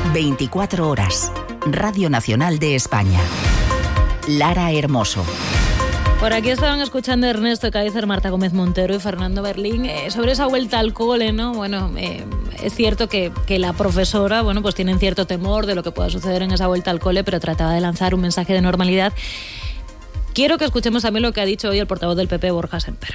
24 horas. Radio Nacional de España. Lara Hermoso. Por aquí estaban escuchando a Ernesto Kaiser, Marta Gómez Montero y Fernando Berlín sobre esa vuelta al cole, ¿no? Bueno, es cierto que la profesora, bueno, pues tienen cierto temor de lo que pueda suceder en esa vuelta al cole, pero trataba de lanzar un mensaje de normalidad. Quiero que escuchemos también lo que ha dicho hoy el portavoz del PP, Borja Semper.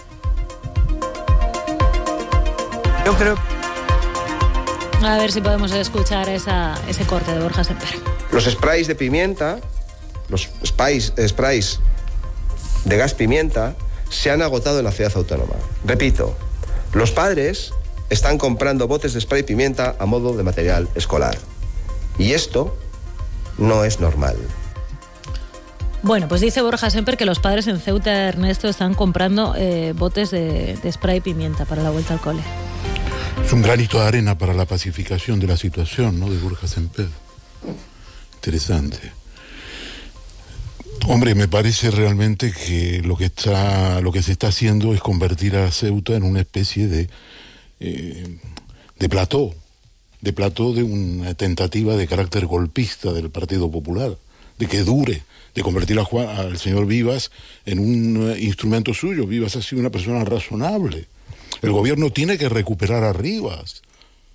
Yo creo... A ver si podemos escuchar ese corte de Borja Semper. Los sprays de pimienta, los sprays de gas pimienta, se han agotado en la ciudad autónoma. Repito, los padres están comprando botes de spray pimienta a modo de material escolar. Y esto no es normal. Bueno, pues dice Borja Semper que los padres en Ceuta, Ernesto, están comprando botes de spray pimienta para la vuelta al cole. Es un granito de arena para la pacificación de la situación, ¿no?, de Borja Semper. Interesante. Hombre, me parece realmente que lo que se está haciendo es convertir a Ceuta en una especie de plató de una tentativa de carácter golpista del Partido Popular, de que dure, de convertir al señor Vivas en un instrumento suyo. Vivas ha sido una persona razonable. El gobierno tiene que recuperar a Vivas,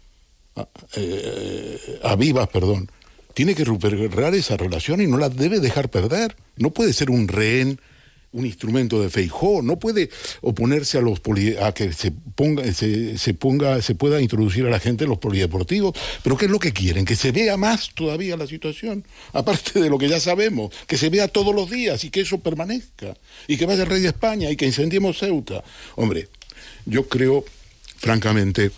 tiene que recuperar esa relación y no la debe dejar perder. No puede ser un rehén, un instrumento de Feijóo. No puede oponerse a que se pueda introducir a la gente en los polideportivos. ¿Pero qué es lo que quieren? Que se vea más todavía la situación, aparte de lo que ya sabemos, que se vea todos los días y que eso permanezca, y que vaya el rey de España y que incendiemos Ceuta. Hombre, yo creo, francamente,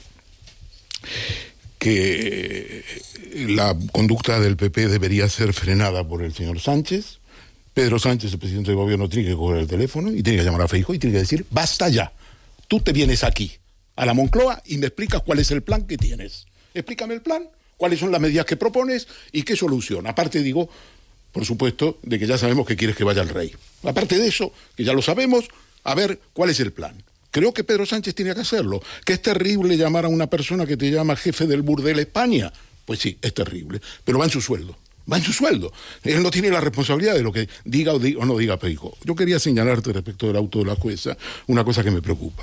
que la conducta del PP debería ser frenada por el señor Sánchez. Pedro Sánchez, el presidente del gobierno, tiene que coger el teléfono y tiene que llamar a Feijóo y tiene que decir: basta ya, tú te vienes aquí, a la Moncloa, y me explicas cuál es el plan que tienes. Explícame el plan, cuáles son las medidas que propones y qué solución. Aparte, digo, por supuesto, de que ya sabemos que quieres que vaya el rey. Aparte de eso, que ya lo sabemos, a ver cuál es el plan. Creo que Pedro Sánchez tiene que hacerlo. ¿Que es terrible llamar a una persona que te llama jefe del burdel España? Pues sí, es terrible, pero va en su sueldo. Él no tiene la responsabilidad de lo que diga o no diga Feijóo. Yo quería señalarte respecto del auto de la jueza una cosa que me preocupa.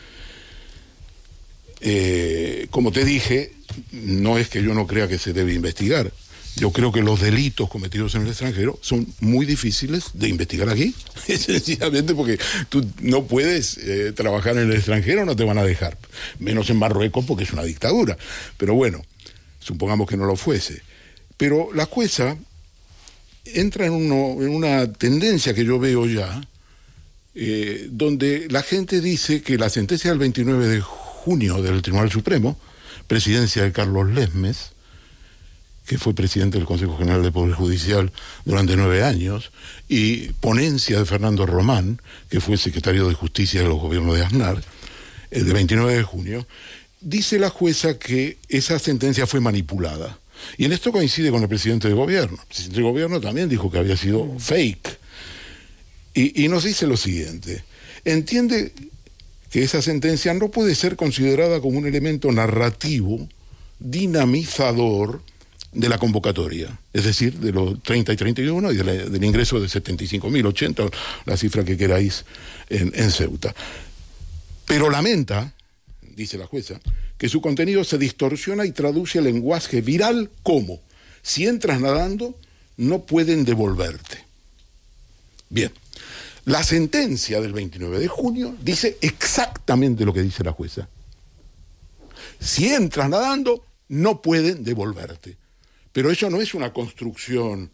Como te dije, no es que yo no crea que se debe investigar. Yo creo que los delitos cometidos en el extranjero son muy difíciles de investigar aquí, sencillamente porque tú no puedes trabajar en el extranjero, no te van a dejar, menos en Marruecos porque es una dictadura. Pero bueno, supongamos que no lo fuese. Pero la jueza entra en una tendencia que yo veo ya, donde la gente dice que la sentencia del 29 de junio del Tribunal Supremo, presidencia de Carlos Lesmes, que fue presidente del Consejo General del Poder Judicial durante 9 años, y ponencia de Fernando Román, que fue secretario de Justicia de los gobiernos de Aznar, de 29 de junio, dice la jueza que esa sentencia fue manipulada. Y en esto coincide con el presidente del gobierno. El presidente del gobierno también dijo que había sido fake. Y nos dice lo siguiente: entiende que esa sentencia no puede ser considerada como un elemento narrativo, dinamizador de la convocatoria, es decir, de los 30 y 31 y del ingreso de 75.000, 80, la cifra que queráis en Ceuta. Pero lamenta, dice la jueza, que su contenido se distorsiona y traduce el lenguaje viral como: si entras nadando, no pueden devolverte. Bien, la sentencia del 29 de junio dice exactamente lo que dice la jueza. Si entras nadando, no pueden devolverte. Pero eso no es una construcción,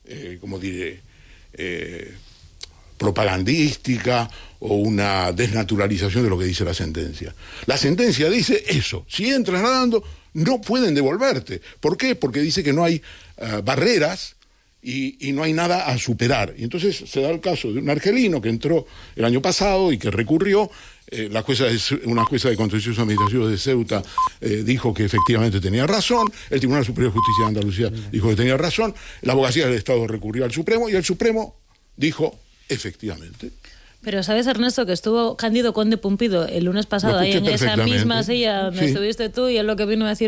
propagandística o una desnaturalización de lo que dice la sentencia. La sentencia dice eso: si entras nadando, no pueden devolverte. ¿Por qué? Porque dice que no hay barreras y no hay nada a superar. Y entonces se da el caso de un argelino que entró el año pasado y que recurrió. Una jueza de Contencioso Administrativo de Ceuta dijo que efectivamente tenía razón. El Tribunal Superior de Justicia de Andalucía dijo que tenía razón. La Abogacía del Estado recurrió al Supremo y el Supremo dijo efectivamente. Pero ¿sabes, Ernesto, que estuvo Cándido Conde Pumpido el lunes pasado ahí en esa misma silla donde estuviste tú, y él lo que vino a decir